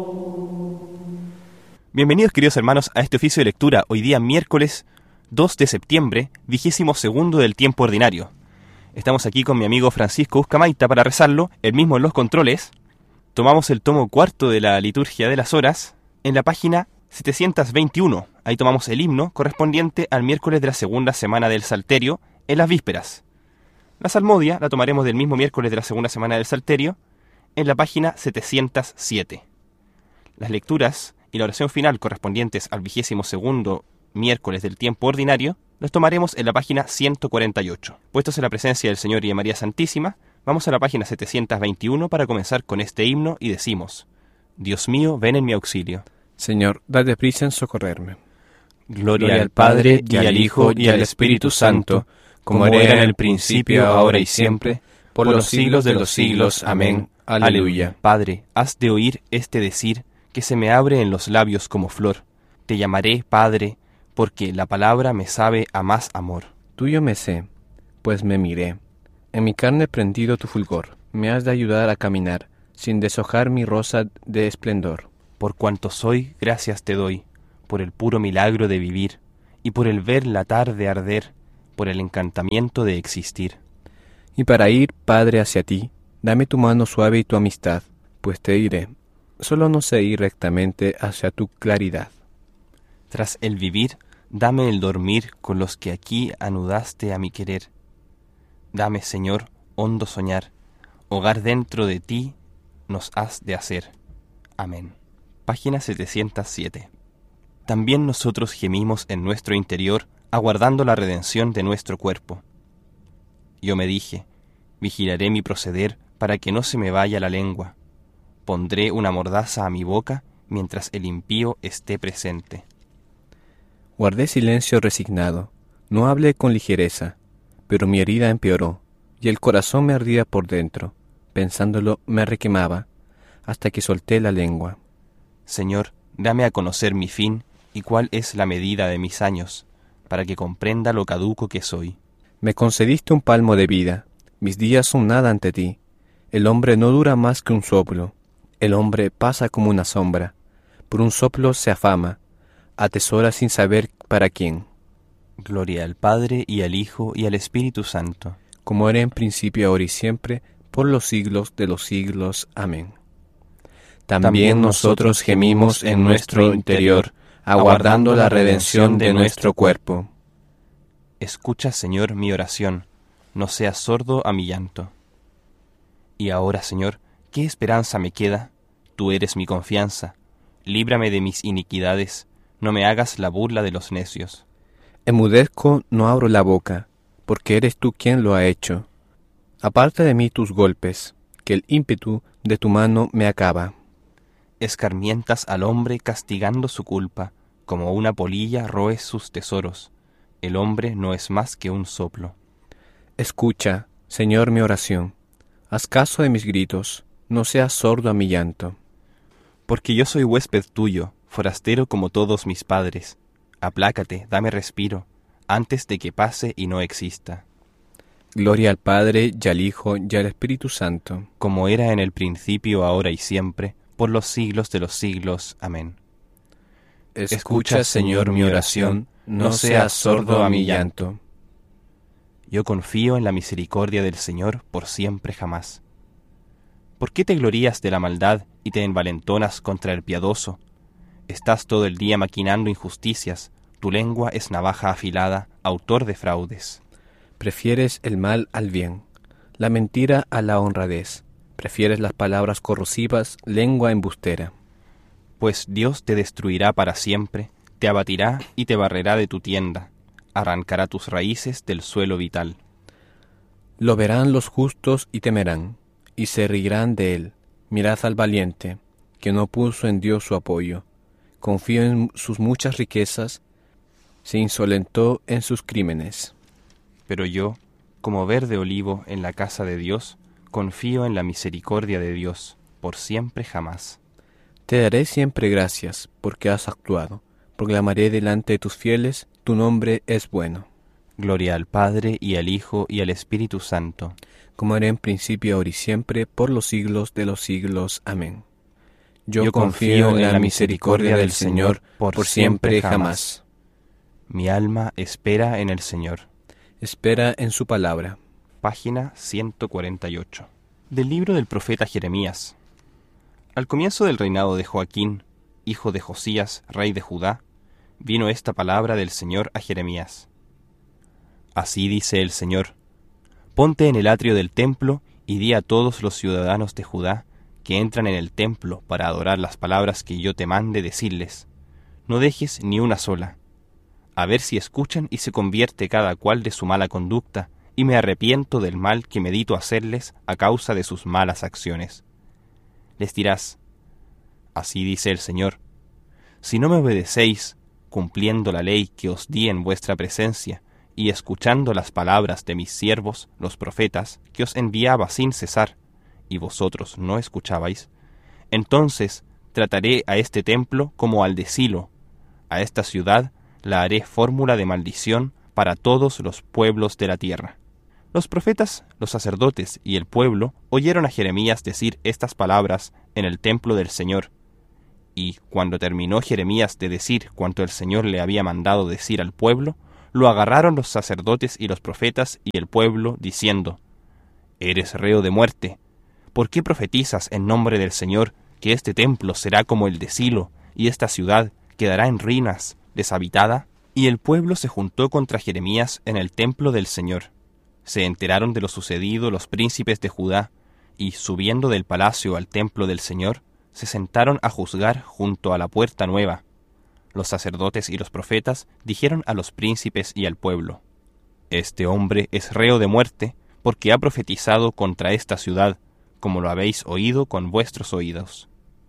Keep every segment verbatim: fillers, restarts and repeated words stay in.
Bienvenidos, queridos hermanos, a este oficio de lectura, hoy día miércoles dos de septiembre, vigésimo segundo del tiempo ordinario. Estamos aquí con mi amigo Francisco Uzcamaita para rezarlo, el mismo en los controles. Tomamos el tomo cuarto de la liturgia de las horas en la página setecientos veintiuno. Ahí tomamos el himno correspondiente al miércoles de la segunda semana del Salterio en las vísperas. La salmodia la tomaremos del mismo miércoles de la segunda semana del Salterio en la página setecientos siete. Las lecturas y la oración final correspondientes al vigésimo segundo miércoles del tiempo ordinario los tomaremos en la página ciento cuarenta y ocho. Puestos en la presencia del Señor y de María Santísima, vamos a la página setecientos veintiuno para comenzar con este himno y decimos: Dios mío, ven en mi auxilio. Señor, date prisa en socorrerme. Gloria, Gloria al Padre, y al Hijo, y al Espíritu Santo, como era en el principio, ahora y siempre, por los siglos de los siglos. Amén. Aleluya. Padre, haz de oír este decir, que se me abre en los labios como flor. Te llamaré Padre, porque la palabra me sabe a más amor. Tuyo me sé, pues me miré. En mi carne prendido tu fulgor, me has de ayudar a caminar, sin deshojar mi rosa de esplendor. Por cuanto soy, gracias te doy, por el puro milagro de vivir, y por el ver la tarde arder, por el encantamiento de existir. Y para ir, Padre, hacia ti, dame tu mano suave y tu amistad, pues te diré, solo no sé ir rectamente hacia tu claridad. Tras el vivir, dame el dormir con los que aquí anudaste a mi querer. Dame, Señor, hondo soñar, hogar dentro de ti nos has de hacer. Amén. Página setecientos siete. También nosotros gemimos en nuestro interior, aguardando la redención de nuestro cuerpo. Yo me dije, vigilaré mi proceder para que no se me vaya la lengua. Pondré una mordaza a mi boca mientras el impío esté presente. Guardé silencio resignado, no hablé con ligereza, pero mi herida empeoró, y el corazón me ardía por dentro, pensándolo me requemaba, hasta que solté la lengua. Señor, dame a conocer mi fin y cuál es la medida de mis años, para que comprenda lo caduco que soy. Me concediste un palmo de vida, mis días son nada ante ti, el hombre no dura más que un soplo. El hombre pasa como una sombra, por un soplo se afama, atesora sin saber para quién. Gloria al Padre, y al Hijo, y al Espíritu Santo. Como era en principio, ahora y siempre, por los siglos de los siglos. Amén. También, También nosotros gemimos en nuestro interior, aguardando la redención de nuestro cuerpo. Escucha, Señor, mi oración, no seas sordo a mi llanto. Y ahora, Señor, ¿qué esperanza me queda? Tú eres mi confianza. Líbrame de mis iniquidades, no me hagas la burla de los necios. Enmudezco, no abro la boca, porque eres tú quien lo ha hecho. Aparta de mí tus golpes, que el ímpetu de tu mano me acaba. Escarmientas al hombre castigando su culpa, como una polilla roes sus tesoros. El hombre no es más que un soplo. Escucha, Señor, mi oración. Haz caso de mis gritos, no seas sordo a mi llanto. Porque yo soy huésped tuyo, forastero como todos mis padres. Aplácate, dame respiro, antes de que pase y no exista. Gloria al Padre, y al Hijo, y al Espíritu Santo. Como era en el principio, ahora y siempre, por los siglos de los siglos. Amén. Escucha, Señor, mi oración, no seas sordo a mi llanto. Yo confío en la misericordia del Señor por siempre jamás. ¿Por qué te glorías de la maldad y te envalentonas contra el piadoso? Estás todo el día maquinando injusticias, tu lengua es navaja afilada, autor de fraudes. Prefieres el mal al bien, la mentira a la honradez. Prefieres las palabras corrosivas, lengua embustera. Pues Dios te destruirá para siempre, te abatirá y te barrerá de tu tienda. Arrancará tus raíces del suelo vital. Lo verán los justos y temerán, y se reirán de él. Mirad al valiente, que no puso en Dios su apoyo. Confió en sus muchas riquezas, se insolentó en sus crímenes. Pero yo, como verde olivo en la casa de Dios, confío en la misericordia de Dios, por siempre jamás. Te daré siempre gracias, porque has actuado. Proclamaré delante de tus fieles, tu nombre es bueno. Gloria al Padre, y al Hijo, y al Espíritu Santo. Como era en principio, ahora y siempre, por los siglos de los siglos. Amén. Yo confío en la misericordia del Señor por siempre y jamás. Mi alma espera en el Señor. Espera en su palabra. Página ciento cuarenta y ocho. Del libro del profeta Jeremías. Al comienzo del reinado de Joaquín, hijo de Josías, rey de Judá, vino esta palabra del Señor a Jeremías. Así dice el Señor: ponte en el atrio del templo y di a todos los ciudadanos de Judá que entran en el templo para adorar las palabras que yo te mande decirles. No dejes ni una sola. A ver si escuchan y se convierte cada cual de su mala conducta, y me arrepiento del mal que medito hacerles a causa de sus malas acciones. Les dirás: así dice el Señor: si no me obedecéis, cumpliendo la ley que os di en vuestra presencia, y escuchando las palabras de mis siervos, los profetas, que os enviaba sin cesar, y vosotros no escuchabais, entonces trataré a este templo como al de Silo, a esta ciudad la haré fórmula de maldición para todos los pueblos de la tierra. Los profetas, los sacerdotes y el pueblo oyeron a Jeremías decir estas palabras en el templo del Señor. Y cuando terminó Jeremías de decir cuanto el Señor le había mandado decir al pueblo, lo agarraron los sacerdotes y los profetas y el pueblo, diciendo: «Eres reo de muerte. ¿Por qué profetizas en nombre del Señor que este templo será como el de Silo, y esta ciudad quedará en ruinas, deshabitada?» Y el pueblo se juntó contra Jeremías en el templo del Señor. Se enteraron de lo sucedido los príncipes de Judá, y subiendo del palacio al templo del Señor, se sentaron a juzgar junto a la puerta nueva. Los sacerdotes y los profetas dijeron a los príncipes y al pueblo: «Este hombre es reo de muerte, porque ha profetizado contra esta ciudad, como lo habéis oído con vuestros oídos».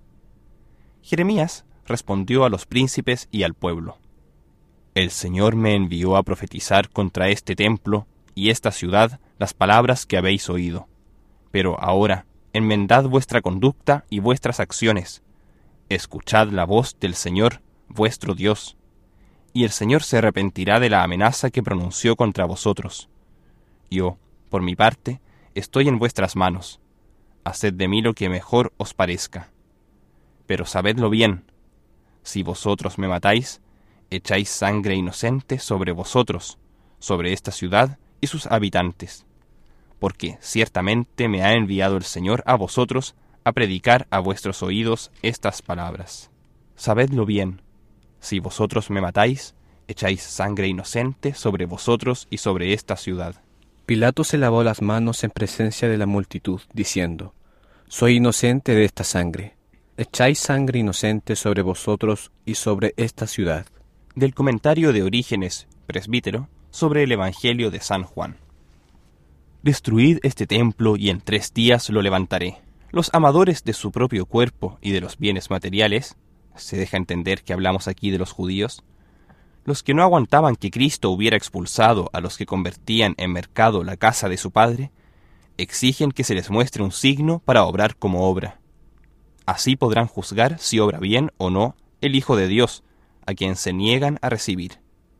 Jeremías respondió a los príncipes y al pueblo: «El Señor me envió a profetizar contra este templo y esta ciudad las palabras que habéis oído. Pero ahora, enmendad vuestra conducta y vuestras acciones. Escuchad la voz del Señor, vuestro Dios, y el Señor se arrepentirá de la amenaza que pronunció contra vosotros. Yo, por mi parte, estoy en vuestras manos. Haced de mí lo que mejor os parezca. Pero sabedlo bien: si vosotros me matáis, echáis sangre inocente sobre vosotros, sobre esta ciudad y sus habitantes. Porque ciertamente me ha enviado el Señor a vosotros a predicar a vuestros oídos estas palabras. Sabedlo bien: si vosotros me matáis, echáis sangre inocente sobre vosotros y sobre esta ciudad». Pilato se lavó las manos en presencia de la multitud, diciendo: «Soy inocente de esta sangre. Echáis sangre inocente sobre vosotros y sobre esta ciudad». Del comentario de Orígenes, presbítero, sobre el Evangelio de San Juan. «Destruid este templo y en tres días lo levantaré». Los amadores de su propio cuerpo y de los bienes materiales, se deja entender que hablamos aquí de los judíos, los que no aguantaban que Cristo hubiera expulsado a los que convertían en mercado la casa de su Padre, exigen que se les muestre un signo para obrar como obra. Así podrán juzgar si obra bien o no el Hijo de Dios, a quien se niegan a recibir.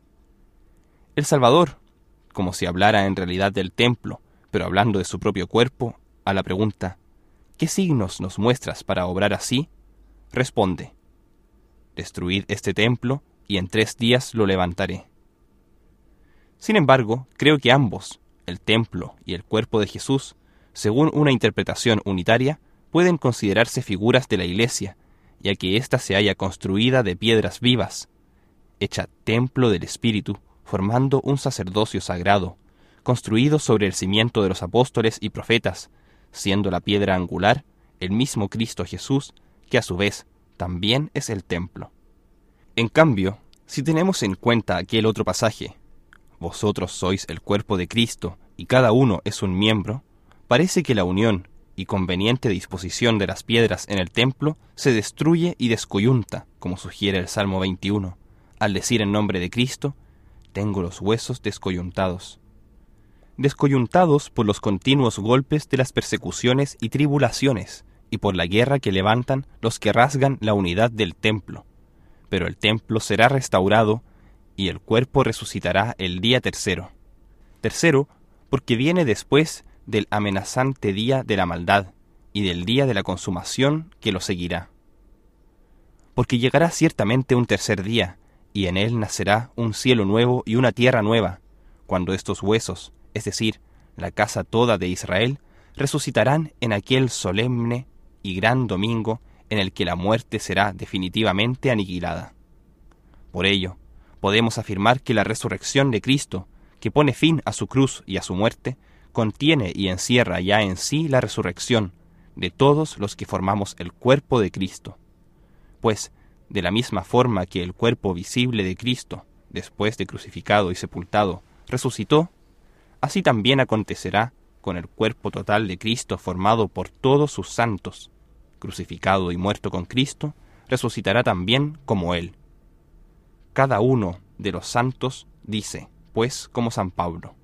El Salvador, como si hablara en realidad del templo, pero hablando de su propio cuerpo, a la pregunta: «¿Qué signos nos muestras para obrar así?», responde: «Destruid este templo y en tres días lo levantaré». Sin embargo, creo que ambos, el templo y el cuerpo de Jesús, según una interpretación unitaria, pueden considerarse figuras de la Iglesia, ya que ésta se halla construida de piedras vivas, hecha templo del Espíritu, formando un sacerdocio sagrado, construido sobre el cimiento de los apóstoles y profetas, siendo la piedra angular el mismo Cristo Jesús, que a su vez también es el templo. En cambio, si tenemos en cuenta aquel otro pasaje: «Vosotros sois el cuerpo de Cristo, y cada uno es un miembro», parece que la unión y conveniente disposición de las piedras en el templo se destruye y descoyunta, como sugiere el Salmo veintiuno, al decir en nombre de Cristo: «Tengo los huesos descoyuntados». Descoyuntados por los continuos golpes de las persecuciones y tribulaciones, y por la guerra que levantan los que rasgan la unidad del templo. Pero el templo será restaurado, y el cuerpo resucitará el día tercero. Tercero, porque viene después del amenazante día de la maldad, y del día de la consumación que lo seguirá. porque llegará ciertamente un tercer día, y en él nacerá un cielo nuevo y una tierra nueva, cuando estos huesos, es decir, la casa toda de Israel, resucitarán en aquel solemne y gran domingo en el que la muerte será definitivamente aniquilada. Por ello, podemos afirmar que la resurrección de Cristo, que pone fin a su cruz y a su muerte, contiene y encierra ya en sí la resurrección de todos los que formamos el cuerpo de Cristo. Pues, de la misma forma que el cuerpo visible de Cristo, después de crucificado y sepultado, resucitó, así también acontecerá con el cuerpo total de Cristo formado por todos sus santos. Crucificado y muerto con Cristo, resucitará también como Él. Cada uno de los santos dice, pues, como San Pablo: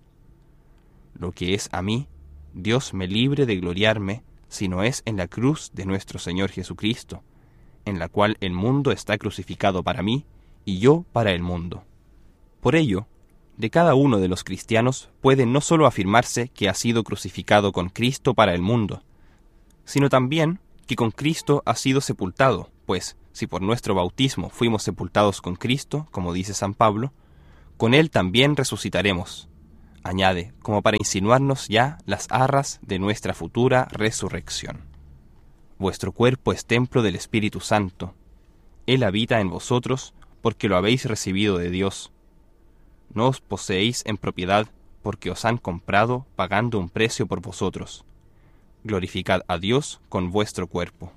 lo que es a mí, Dios me libre de gloriarme, si no es en la cruz de nuestro Señor Jesucristo, en la cual el mundo está crucificado para mí, y yo para el mundo. Por ello, de cada uno de los cristianos puede no sólo afirmarse que ha sido crucificado con Cristo para el mundo, sino también que con Cristo ha sido sepultado, pues, si por nuestro bautismo fuimos sepultados con Cristo, como dice San Pablo, con Él también resucitaremos. Añade, como para insinuarnos ya las arras de nuestra futura resurrección. Vuestro cuerpo es templo del Espíritu Santo. Él habita en vosotros porque lo habéis recibido de Dios. No os poseéis en propiedad porque os han comprado pagando un precio por vosotros. Glorificad a Dios con vuestro cuerpo.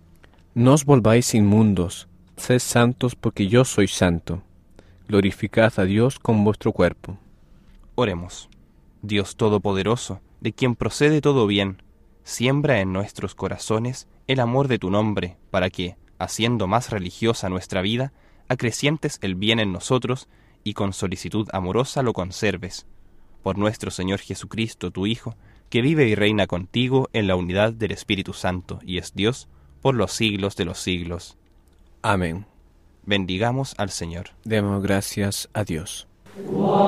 No os volváis inmundos, sed santos porque yo soy santo. Glorificad a Dios con vuestro cuerpo. Oremos. Dios Todopoderoso, de quien procede todo bien, siembra en nuestros corazones el amor de tu nombre, para que, haciendo más religiosa nuestra vida, acrecientes el bien en nosotros y con solicitud amorosa lo conserves. Por nuestro Señor Jesucristo, tu Hijo, que vive y reina contigo en la unidad del Espíritu Santo, y es Dios por los siglos de los siglos. Amén. Bendigamos al Señor. Demos gracias a Dios.